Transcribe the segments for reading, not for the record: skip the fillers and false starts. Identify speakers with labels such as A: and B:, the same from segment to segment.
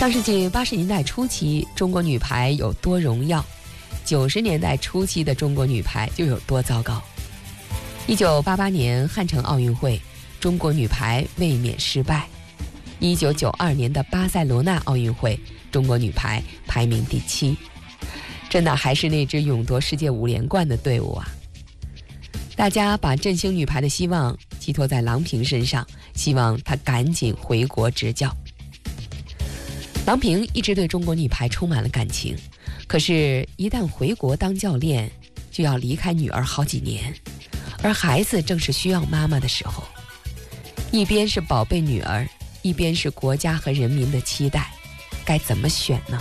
A: 上世纪80年代初期，中国女排有多荣耀，90年代初期的中国女排就有多糟糕。1988年汉城奥运会，中国女排卫冕失败；1992年的巴塞罗那奥运会，中国女排排名第7。这哪还是那支勇夺世界5连冠的队伍啊！大家把振兴女排的希望寄托在郎平身上，希望她赶紧回国执教。郎平一直对中国女排充满了感情，可是一旦回国当教练，就要离开女儿好几年，而孩子正是需要妈妈的时候。一边是宝贝女儿，一边是国家和人民的期待，该怎么选呢？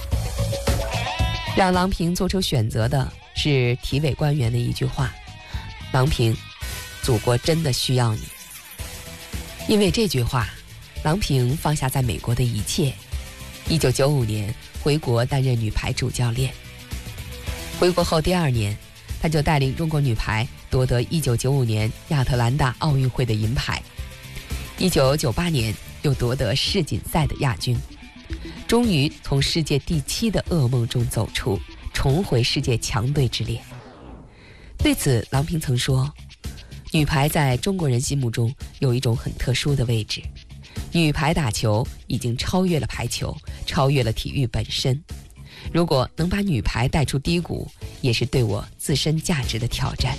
A: 让郎平做出选择的是体委官员的一句话：郎平，祖国真的需要你。因为这句话，郎平放下在美国的一切，1995年回国担任女排主教练。回国后第2年，他就带领中国女排夺得1995年亚特兰大奥运会的银牌，1998年又夺得世锦赛的亚军，终于从世界第7的噩梦中走出，重回世界强队之列。对此，郎平曾说，女排在中国人心目中有一种很特殊的位置，女排打球已经超越了排球，超越了体育本身。如果能把女排带出低谷，也是对我自身价值的挑战。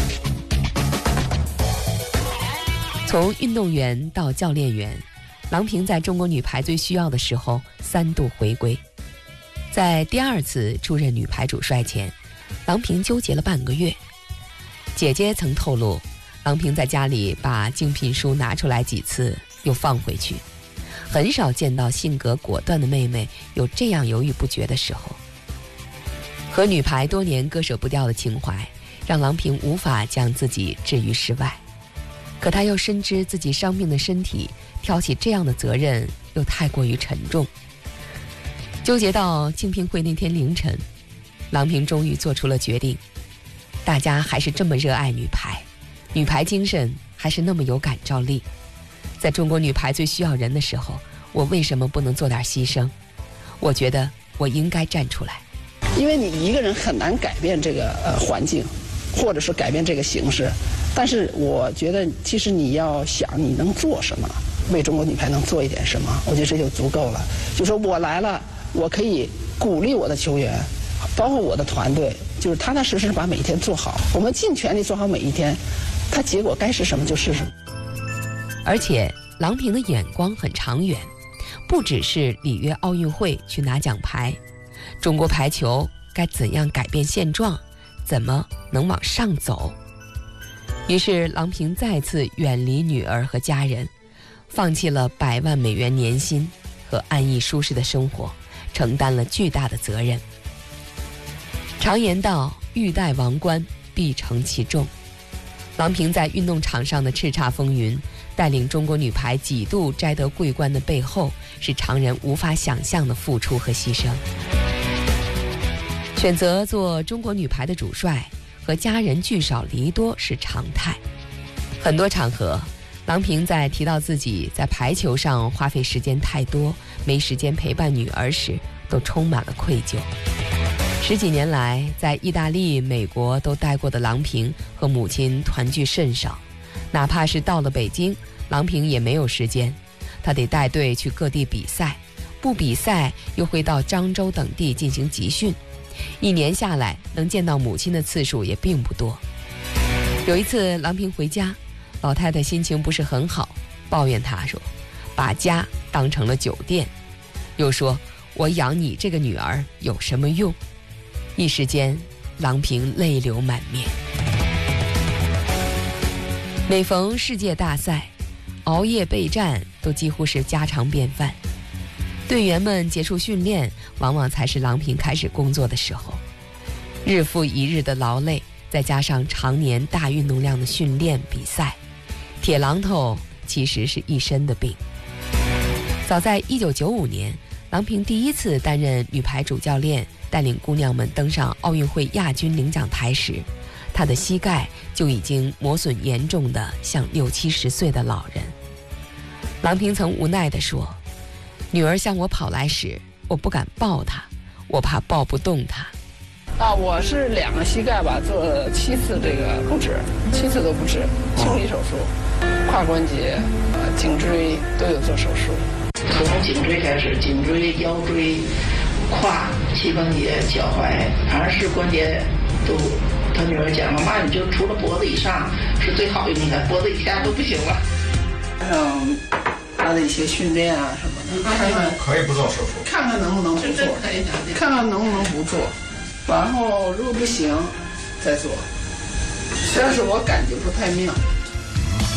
A: 从运动员到教练员，郎平在中国女排最需要的时候3度回归。在第2次出任女排主帅前，郎平纠结了半个月。姐姐曾透露，郎平在家里把竞聘书拿出来几次又放回去，很少见到性格果断的妹妹有这样犹豫不决的时候。和女排多年割舍不掉的情怀，让郎平无法将自己置于事外。可她又深知自己伤病的身体，挑起这样的责任又太过于沉重。纠结到竞聘会那天凌晨，郎平终于做出了决定。大家还是这么热爱女排，女排精神还是那么有感召力。在中国女排最需要人的时候，我为什么不能做点牺牲？我觉得我应该站出来。
B: 因为你一个人很难改变这个环境，或者是改变这个形势。但是我觉得，其实你要想你能做什么，为中国女排能做一点什么，我觉得这就足够了。就说我来了，我可以鼓励我的球员，包括我的团队，就是踏踏实实把每一天做好，我们尽全力做好每一天，它结果该是什么就是什么。
A: 而且郎平的眼光很长远，不只是里约奥运会去拿奖牌，中国排球该怎样改变现状，怎么能往上走。于是郎平再次远离女儿和家人，放弃了100万美元年薪和安逸舒适的生活，承担了巨大的责任。常言道，欲戴王冠，必承其重。郎平在运动场上的叱咤风云，带领中国女排几度摘得桂冠的背后，是常人无法想象的付出和牺牲。选择做中国女排的主帅，和家人聚少离多是常态。很多场合，郎平在提到自己在排球上花费时间太多，没时间陪伴女儿时，都充满了愧疚。10几年来，在意大利、美国都待过的郎平和母亲团聚甚少，哪怕是到了北京，郎平也没有时间，她得带队去各地比赛，不比赛又会到漳州等地进行集训，一年下来能见到母亲的次数也并不多。有一次郎平回家，老太太心情不是很好，抱怨她说，把家当成了酒店，又说我养你这个女儿有什么用。一时间郎平泪流满面。每逢世界大赛，熬夜备战都几乎是家常便饭。队员们结束训练，往往才是郎平开始工作的时候。日复一日的劳累，再加上常年大运动量的训练比赛，铁榔头其实是一身的病。早在1995年，郎平第一次担任女排主教练，带领姑娘们登上奥运会亚军领奖台时，她的膝盖就已经磨损严重的像60、70岁的老人。郎平曾无奈地说， 女儿向我跑来时，我不敢抱她，我怕抱不动她。
B: 我是2个膝盖吧，做了7次这个不止，7次都不止，清理手术，胯关节、颈椎都有做手术。
C: 从颈椎开始，颈椎、腰椎、胯、膝关节、脚踝，反正是关节都。他女儿讲：“妈妈，你就除了脖子以上是最好用的，脖子以下都不行了。”他的一些训练啊什么的，看看
D: 可以不做手术，
B: 看看能不能不做，看看能不能不做，然后如果不行再做。但是我感觉不太妙。